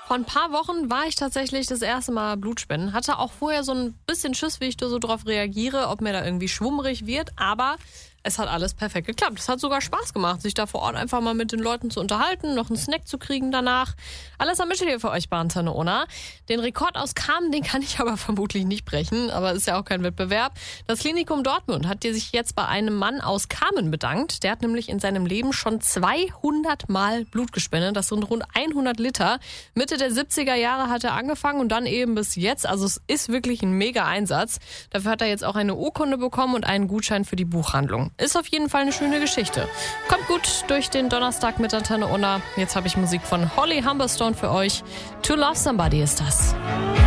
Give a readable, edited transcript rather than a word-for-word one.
Vor ein paar Wochen war ich tatsächlich das erste Mal Blutspenden. Hatte auch vorher so ein bisschen Schiss, wie ich da so drauf reagiere, ob mir da irgendwie schwummrig wird. Aber es hat alles perfekt geklappt. Es hat sogar Spaß gemacht, sich da vor Ort einfach mal mit den Leuten zu unterhalten, noch einen Snack zu kriegen danach. Alles ermittelt hier für euch bei Antenne Unna. Den Rekord aus Kamen, den kann ich aber vermutlich nicht brechen. Aber ist ja auch kein Wettbewerb. Das Klinikum Dortmund hat sich jetzt bei einem Mann aus Kamen bedankt. Der hat nämlich in seinem Leben schon 200 Mal Blut gespendet. Das sind rund 100 Liter. Mitte der 70er Jahre hat er angefangen und dann eben bis jetzt. Also es ist wirklich ein mega Einsatz. Dafür hat er jetzt auch eine Urkunde bekommen und einen Gutschein für die Buchhandlung. Ist auf jeden Fall eine schöne Geschichte. Kommt gut durch den Donnerstag mit Antenne Unna. Jetzt habe ich Musik von Holly Humberstone für euch. To Love Somebody ist das.